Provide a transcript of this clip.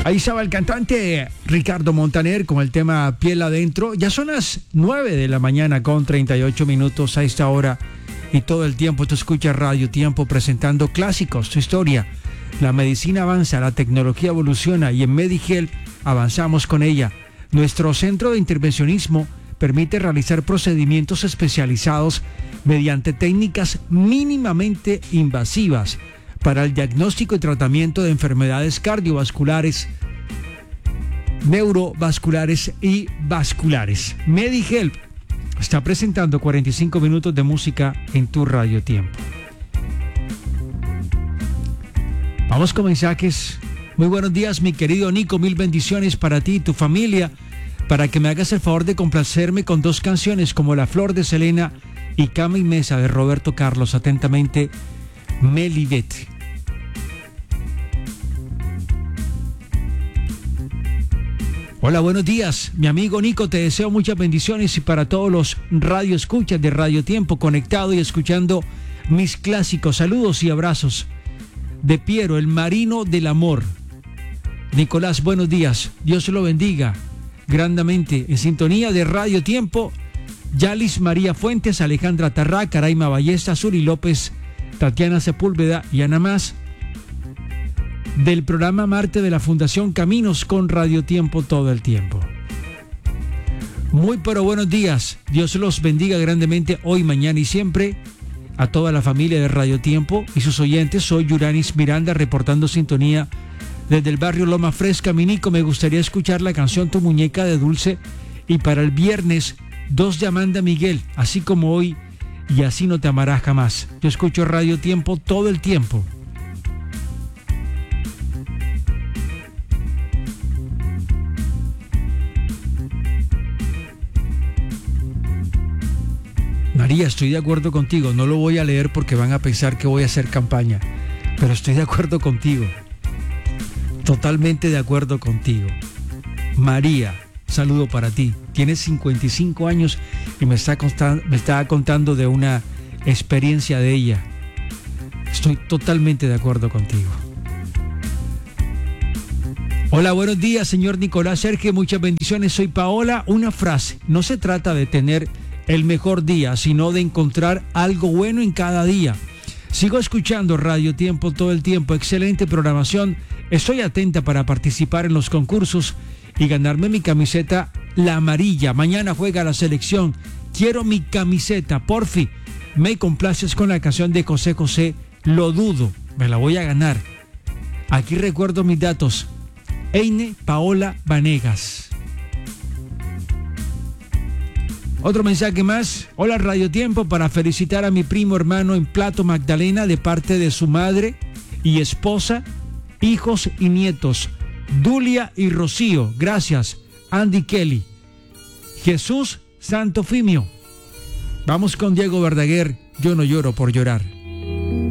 Ahí estaba el cantante Ricardo Montaner con el tema Piel Adentro. Ya son las 9 de la mañana con 38 minutos a esta hora. Y todo el tiempo tú escuchas Radio Tiempo presentando clásicos, tu historia. La medicina avanza, la tecnología evoluciona y en MediHealth avanzamos con ella. Nuestro centro de intervencionismo permite realizar procedimientos especializados mediante técnicas mínimamente invasivas para el diagnóstico y tratamiento de enfermedades cardiovasculares, neurovasculares y vasculares. MediHealth está presentando 45 minutos de música en tu Radio Tiempo. Vamos con mensajes. Muy buenos días, mi querido Nico. Mil bendiciones para ti y tu familia. Para que me hagas el favor de complacerme con dos canciones como La Flor de Selena y Cama y Mesa de Roberto Carlos. Atentamente, Melibet. Hola, buenos días, mi amigo Nico, te deseo muchas bendiciones y para todos los radioescuchas de Radio Tiempo conectado y escuchando mis clásicos. Saludos y abrazos de Piero, el marino del amor. Nicolás, buenos días, Dios lo bendiga grandemente. En sintonía de Radio Tiempo, Yalis María Fuentes, Alejandra Tarrá, Caraima Ballesta, Suri López, Tatiana Sepúlveda y Ana Más, del programa Marte de la Fundación Caminos con Radio Tiempo todo el tiempo. Muy pero buenos días, Dios los bendiga grandemente hoy, mañana y siempre a toda la familia de Radio Tiempo y sus oyentes. Soy Yuranis Miranda reportando sintonía desde el barrio Loma Fresca. Mi Nico, me gustaría escuchar la canción Tu Muñeca de Dulce y para el viernes 2 de Amanda Miguel, así como hoy y así no te amarás jamás. Yo escucho Radio Tiempo todo el tiempo. María, estoy de acuerdo contigo. No lo voy a leer porque van a pensar que voy a hacer campaña, pero estoy de acuerdo contigo. Totalmente de acuerdo contigo. María, saludo para ti. Tienes 55 años y me estaba contando de una experiencia de ella. Estoy totalmente de acuerdo contigo. Hola, buenos días, señor Nicolás Sergio. Muchas bendiciones. Soy Paola. Una frase. No se trata de tener el mejor día, sino de encontrar algo bueno en cada día. Sigo escuchando Radio Tiempo todo el tiempo. Excelente programación. Estoy atenta para participar en los concursos y ganarme mi camiseta, la amarilla. Mañana juega la selección. Quiero mi camiseta, porfi. Me complaces con la canción de José José, Lo Dudo. Me la voy a ganar. Aquí recuerdo mis datos. Eine Paola Vanegas. Otro mensaje más. Hola Radio Tiempo, para felicitar a mi primo hermano en Plato Magdalena de parte de su madre y esposa, hijos y nietos, Dulia y Rocío. Gracias, Andy Kelly. Jesús Santo Fimio. Vamos con Diego Verdaguer. Yo no lloro por llorar.